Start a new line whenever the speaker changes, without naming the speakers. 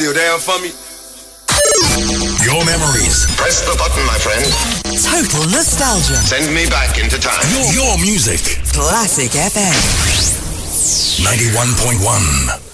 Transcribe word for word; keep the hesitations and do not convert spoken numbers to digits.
still down for me?
Your memories.
Press the button, my friend.
Total nostalgia.
Send me back into time.
Your, your music.
Classic F M.
ninety-one point one.